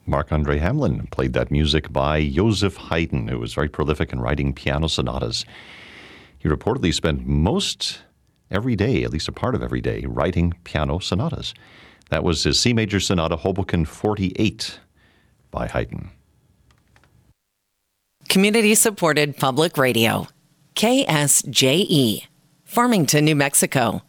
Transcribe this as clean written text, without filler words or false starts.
Marc-Andre Hamelin played that music by Joseph Haydn, who was very prolific in writing piano sonatas. He reportedly spent most every day, at least a part of every day, writing piano sonatas. That was his C major sonata, Hoboken 48, by Haydn. Community-supported public radio. KSJE, Farmington, New Mexico.